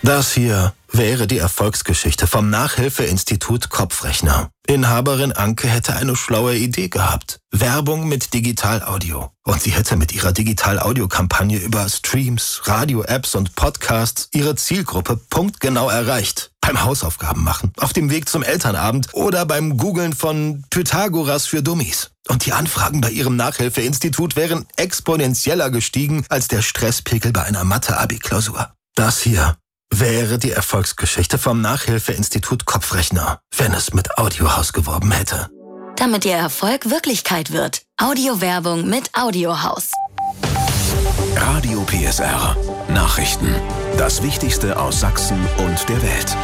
Das hier wäre die Erfolgsgeschichte vom Nachhilfeinstitut Kopfrechner. Inhaberin Anke hätte eine schlaue Idee gehabt. Werbung mit Digital-Audio. Und sie hätte mit ihrer Digital-Audio-Kampagne über Streams, Radio-Apps und Podcasts ihre Zielgruppe punktgenau erreicht. Beim Hausaufgaben machen, auf dem Weg zum Elternabend oder beim Googlen von Pythagoras für Dummies. Und die Anfragen bei ihrem Nachhilfeinstitut wären exponentieller gestiegen als der Stresspegel bei einer Mathe-Abi-Klausur. Das hier wäre die Erfolgsgeschichte vom Nachhilfeinstitut Kopfrechner, wenn es mit Audiohaus geworben hätte. Damit Ihr Erfolg Wirklichkeit wird. Audiowerbung mit Audiohaus. Radio PSR. Nachrichten. Das Wichtigste aus Sachsen und der Welt.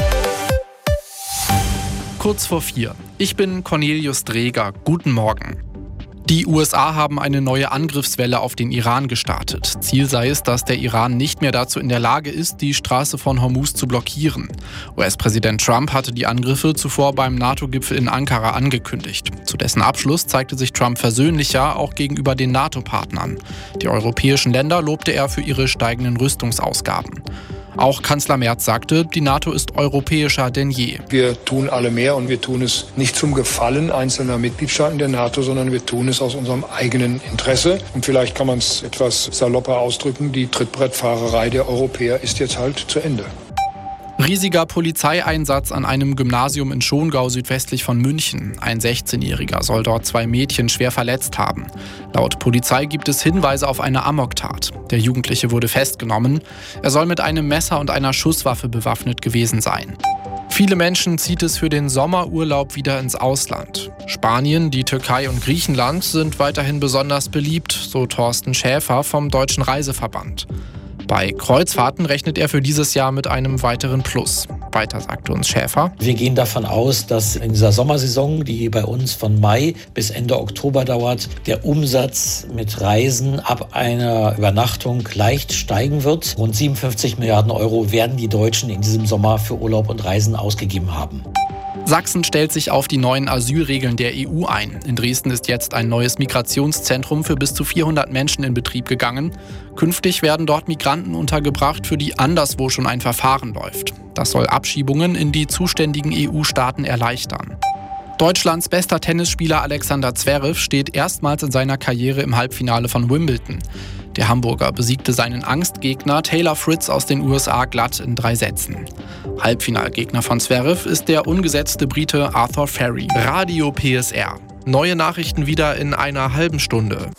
Kurz vor 4. Ich bin Cornelius Dreger. Guten Morgen. Die USA haben eine neue Angriffswelle auf den Iran gestartet. Ziel sei es, dass der Iran nicht mehr dazu in der Lage ist, die Straße von Hormuz zu blockieren. US-Präsident Trump hatte die Angriffe zuvor beim NATO-Gipfel in Ankara angekündigt. Zu dessen Abschluss zeigte sich Trump versöhnlicher, auch gegenüber den NATO-Partnern. Die europäischen Länder lobte er für ihre steigenden Rüstungsausgaben. Auch Kanzler Merz sagte, die NATO ist europäischer denn je. Wir tun alle mehr und wir tun es nicht zum Gefallen einzelner Mitgliedstaaten der NATO, sondern wir tun es aus unserem eigenen Interesse. Und vielleicht kann man es etwas salopper ausdrücken, die Trittbrettfahrerei der Europäer ist jetzt halt zu Ende. Riesiger Polizeieinsatz an einem Gymnasium in Schongau südwestlich von München. Ein 16-Jähriger soll dort 2 Mädchen schwer verletzt haben. Laut Polizei gibt es Hinweise auf eine Amoktat. Der Jugendliche wurde festgenommen. Er soll mit einem Messer und einer Schusswaffe bewaffnet gewesen sein. Viele Menschen zieht es für den Sommerurlaub wieder ins Ausland. Spanien, die Türkei und Griechenland sind weiterhin besonders beliebt, so Thorsten Schäfer vom Deutschen Reiseverband. Bei Kreuzfahrten rechnet er für dieses Jahr mit einem weiteren Plus. Weiter sagte uns Schäfer. Wir gehen davon aus, dass in dieser Sommersaison, die bei uns von Mai bis Ende Oktober dauert, der Umsatz mit Reisen ab einer Übernachtung leicht steigen wird. Rund 57 Milliarden Euro werden die Deutschen in diesem Sommer für Urlaub und Reisen ausgegeben haben. Sachsen stellt sich auf die neuen Asylregeln der EU ein. In Dresden ist jetzt ein neues Migrationszentrum für bis zu 400 Menschen in Betrieb gegangen. Künftig werden dort Migranten untergebracht, für die anderswo schon ein Verfahren läuft. Das soll Abschiebungen in die zuständigen EU-Staaten erleichtern. Deutschlands bester Tennisspieler Alexander Zverev steht erstmals in seiner Karriere im Halbfinale von Wimbledon. Der Hamburger besiegte seinen Angstgegner Taylor Fritz aus den USA glatt in 3 Sätzen. Halbfinalgegner von Zverev ist der ungesetzte Brite Arthur Ferry. Radio PSR. Neue Nachrichten wieder in einer halben Stunde.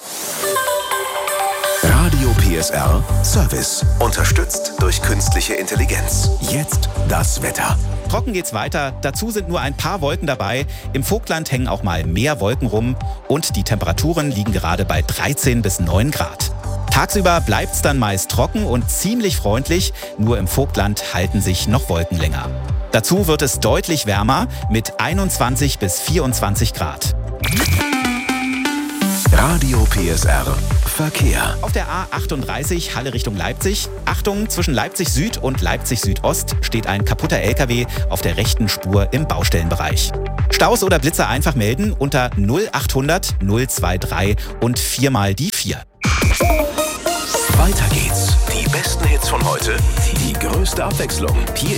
Radio PSR Service. Unterstützt durch künstliche Intelligenz. Jetzt das Wetter. Trocken geht's weiter, dazu sind nur ein paar Wolken dabei. Im Vogtland hängen auch mal mehr Wolken rum und die Temperaturen liegen gerade bei 13 bis 9 Grad. Tagsüber bleibt's dann meist trocken und ziemlich freundlich, nur im Vogtland halten sich noch Wolken länger. Dazu wird es deutlich wärmer mit 21 bis 24 Grad. Radio PSR Verkehr. Auf der A38 Halle Richtung Leipzig. Achtung, zwischen Leipzig Süd und Leipzig Südost steht ein kaputter LKW auf der rechten Spur im Baustellenbereich. Staus oder Blitzer einfach melden unter 0800 023 und 4 mal die 4. Weiter geht's. Die besten Hits von heute, die größte Abwechslung. Hier